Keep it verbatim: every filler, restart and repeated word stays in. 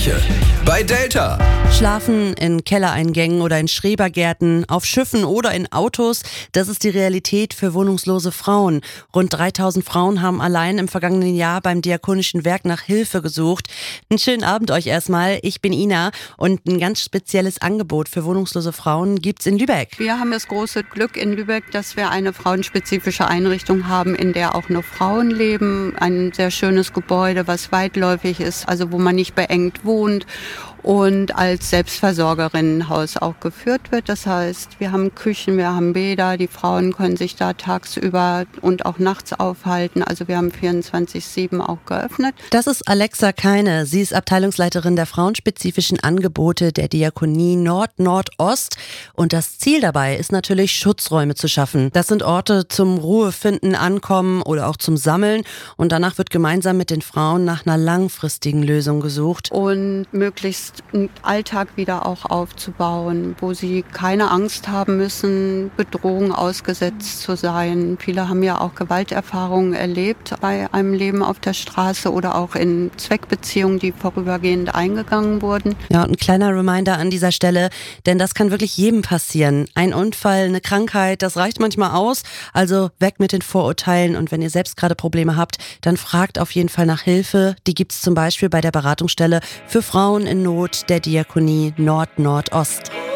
Kirche. Bei Delta. Schlafen in Kellereingängen oder in Schrebergärten, auf Schiffen oder in Autos, das ist die Realität für wohnungslose Frauen. Rund dreitausend Frauen haben allein im vergangenen Jahr beim Diakonischen Werk nach Hilfe gesucht. Einen schönen Abend euch erstmal. Ich bin Ina und ein ganz spezielles Angebot für wohnungslose Frauen gibt's in Lübeck. Wir haben das große Glück in Lübeck, dass wir eine frauenspezifische Einrichtung haben, in der auch nur Frauen leben. Ein sehr schönes Gebäude, was weitläufig ist, also wo man nicht beengt wohnt und als Selbstversorgerinnenhaus auch geführt wird. Das heißt, wir haben Küchen, wir haben Bäder, die Frauen können sich da tagsüber und auch nachts aufhalten. Also wir haben vierundzwanzig sieben auch geöffnet. Das ist Alexa Keine. Sie ist Abteilungsleiterin der frauenspezifischen Angebote der Diakonie Nord-Nordost. Und das Ziel dabei ist natürlich, Schutzräume zu schaffen. Das sind Orte zum Ruhefinden, Ankommen oder auch zum Sammeln. Und danach wird gemeinsam mit den Frauen nach einer langfristigen Lösung gesucht. Und möglichst einen Alltag wieder auch aufzubauen, wo sie keine Angst haben müssen, Bedrohung ausgesetzt zu sein. Viele haben ja auch Gewalterfahrungen erlebt bei einem Leben auf der Straße oder auch in Zweckbeziehungen, die vorübergehend eingegangen wurden. Ja, und ein kleiner Reminder an dieser Stelle, denn das kann wirklich jedem passieren. Ein Unfall, eine Krankheit, das reicht manchmal aus. Also weg mit den Vorurteilen und wenn ihr selbst gerade Probleme habt, dann fragt auf jeden Fall nach Hilfe. Die gibt's zum Beispiel bei der Beratungsstelle für Frauen in Not der Diakonie Nord-Nordost.